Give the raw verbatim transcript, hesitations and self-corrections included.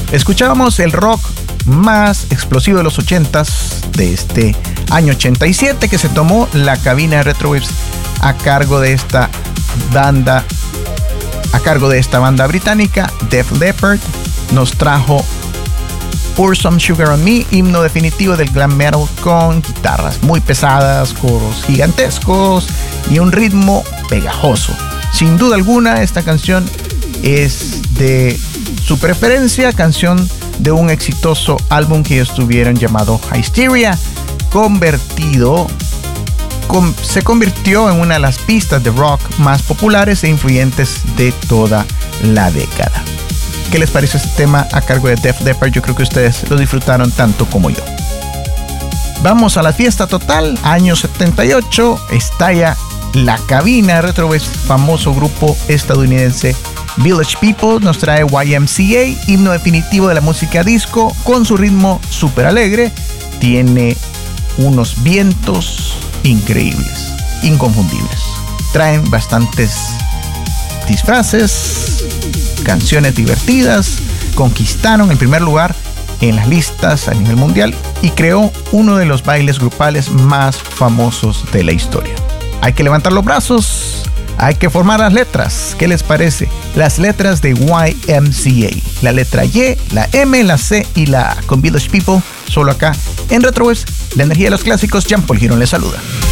Escuchábamos el rock más explosivo de los ochentas de este año ochenta y siete que se tomó la cabina de Retrowaves a cargo de esta banda a cargo de esta banda británica. Def Leppard nos trajo Pour Some Sugar on Me, himno definitivo del glam metal, con guitarras muy pesadas, coros gigantescos y un ritmo pegajoso. Sin duda alguna, esta canción es de su preferencia, canción de un exitoso álbum que ellos tuvieron llamado Hysteria, convertido con, se convirtió en una de las pistas de rock más populares e influyentes de toda la década. ¿Qué les parece este tema a cargo de Def Leppard? Yo creo que ustedes lo disfrutaron tanto como yo. Vamos a la fiesta total. Año setenta y ocho, estalla la cabina Retrowaves, famoso grupo estadounidense Village People nos trae Y M C A, himno definitivo de la música disco, con su ritmo súper alegre. Tiene unos vientos increíbles, inconfundibles. Traen bastantes disfraces, canciones divertidas, conquistaron el primer lugar en las listas a nivel mundial y creó uno de los bailes grupales más famosos de la historia. Hay que levantar los brazos, hay que formar las letras. ¿Qué les parece? Las letras de Y M C A. La letra Y, la M, la C y la A. Con Village People, solo acá en Retrowaves, la energía de los clásicos. Jean Paul Girón les saluda.